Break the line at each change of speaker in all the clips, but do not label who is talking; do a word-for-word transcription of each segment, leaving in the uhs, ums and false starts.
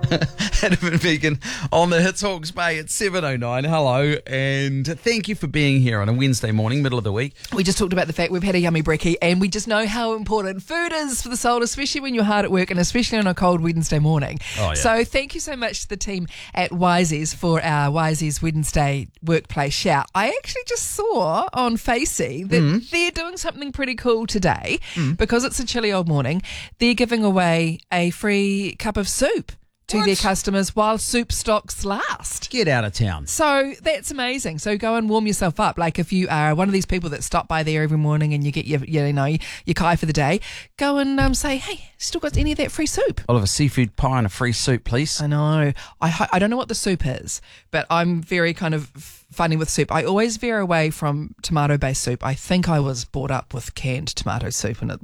Adam and Vegan on the Hits Hawke's Bay at seven oh nine. Hello, and thank you for being here on a Wednesday morning, middle of the week.
We just talked about the fact we've had a yummy brekkie, and we just know how important food is for the soul, especially when you're hard at work and especially on a cold Wednesday morning.
Oh, yeah.
So thank you so much to the team at Wisey's for our Wisey's Wednesday workplace shout. I actually just saw on Facey that mm. they're doing something pretty cool today mm. because it's a chilly old morning. They're giving away a free cup of soup to what? their customers while soup stocks last.
Get out of town.
So that's amazing. So go and warm yourself up. Like if you are one of these people that stop by there every morning and you get your, you know, your kai for the day, go and um, say, hey, still got any of that free soup?
I'll have a seafood pie and a free soup, please.
I know. I I don't know what the soup is, but I'm very kind of funny with soup. I always veer away from tomato-based soup. I think I was brought up with canned tomato soup, and it,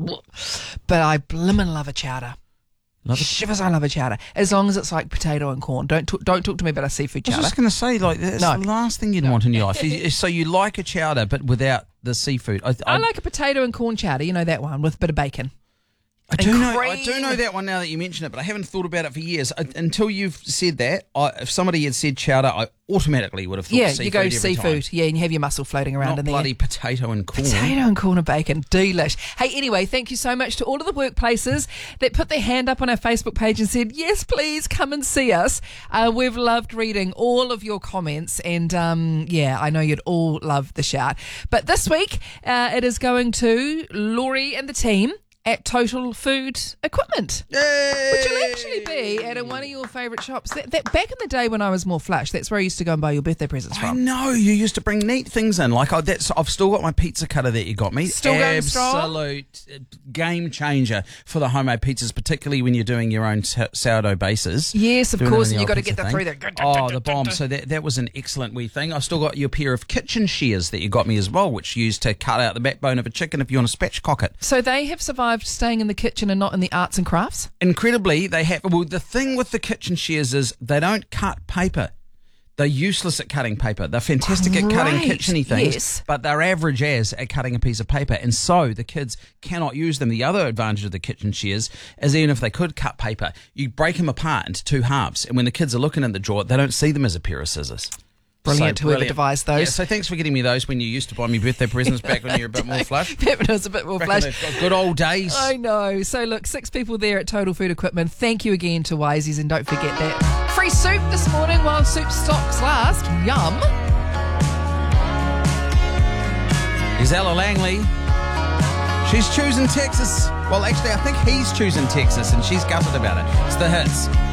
but I blimmin' love a chowder.
Love it.
Shivers, I love a chowder. As long as it's like potato and corn. Don't talk, don't talk to me about a seafood chowder.
I was just going to say, like, that's
no.
the last thing you'd no. want in your life. So you like a chowder, but without the seafood. I, I,
I like a potato and corn chowder. You know that one with a bit of bacon.
I do know. I do know that one now that you mention it, but I haven't thought about it for years. I, until you've said that, I, if somebody had said chowder, I automatically would have thought
yeah,
seafood. Yeah,
you go
every
seafood.
Time.
Yeah, and you have your mussel floating around
Not
in there.
bloody potato and corn.
Potato and corn and bacon, delish. Hey, anyway, thank you so much to all of the workplaces that put their hand up on our Facebook page and said, yes, please come and see us. Uh, we've loved reading all of your comments, and um, yeah, I know you'd all love the shout. But this week, uh, it is going to Laurie and the team at Total Food Equipment.
Yay!
Which will actually be at one of your favourite shops. That, that back in the day when I was more flush, that's where I used to go and buy your birthday presents from.
I know, you used to bring neat things in. Like I, that's, I've still got my pizza cutter that you got me.
Still going strong.
Absolute game changer for the homemade pizzas, particularly when you're doing your own sourdough bases.
Yes, of course, and you've got to get that through there.
Oh, the bomb. So that, that was an excellent wee thing. I've still got your pair of kitchen shears that you got me as well, which you used to cut out the backbone of a chicken if you want to spatchcock it.
So they have survived staying in the kitchen and not in the arts and crafts?
Incredibly, they have. Well, the thing with the kitchen shears is they don't cut paper. They're useless at cutting paper. They're fantastic
Great.
at cutting kitcheny things,
yes.
but they're average as at cutting a piece of paper, and so the kids cannot use them. The other advantage of the kitchen shears is even if they could cut paper, you break them apart into two halves, and when the kids are looking in the drawer, they don't see them as a pair of scissors.
Brilliant,
so,
whoever
brilliant.
devised those.
Yeah, so thanks for getting me those when you used to buy me birthday presents back when you were a bit more flush.
Back when I was a bit more
back
flush.
In the good old days.
I know. So look, six people there at Total Food Equipment. Thank you again to Wisey's, and don't forget that free soup this morning while soup stocks last. Yum.
Here's Ella Langley. She's choosing Texas. Well, actually, I think he's choosing Texas, and she's gutted about it. It's the Hits.